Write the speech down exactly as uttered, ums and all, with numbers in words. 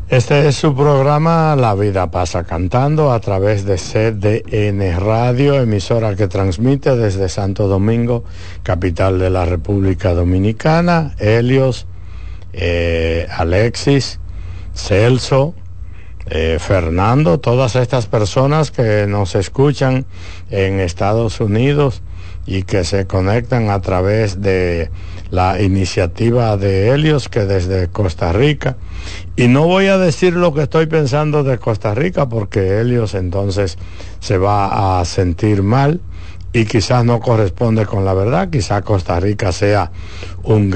Este es su programa La Vida Pasa Cantando a través de C D N Radio, emisora que transmite desde Santo Domingo, capital de la República Dominicana. Helios, eh, Alexis, Celso, eh, Fernando, todas estas personas que nos escuchan en Estados Unidos y que se conectan a través de la iniciativa de Helios, que desde Costa Rica. Y no voy a decir lo que estoy pensando de Costa Rica, porque Helios entonces se va a sentir mal y quizás no corresponde con la verdad. Quizás Costa Rica sea un